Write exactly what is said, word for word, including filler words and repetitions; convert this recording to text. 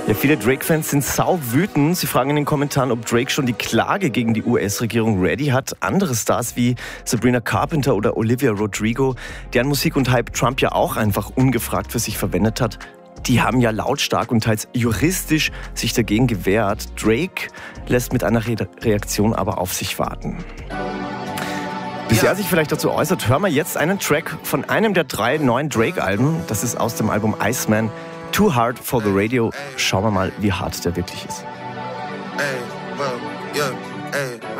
Ja, viele Drake-Fans sind sau wütend. Sie fragen in den Kommentaren, ob Drake schon die Klage gegen die U S-Regierung ready hat. Andere Stars wie Sabrina Carpenter oder Olivia Rodrigo, deren Musik und Hype Trump ja auch einfach ungefragt für sich verwendet hat, die haben ja lautstark und teils juristisch sich dagegen gewehrt. Drake lässt mit einer Re- Reaktion aber auf sich warten. Bis er sich vielleicht dazu äußert, hören wir jetzt einen Track von einem der drei neuen Drake-Alben. Das ist aus dem Album Iceman, Too Hard for the Radio. Schauen wir mal, wie hart der wirklich ist. Ey, well, yeah, ey.